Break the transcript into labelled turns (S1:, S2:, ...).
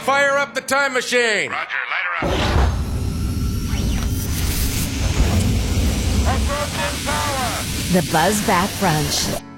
S1: fire up the time machine.
S2: Roger, light her up.
S3: The Buzz Back Brunch.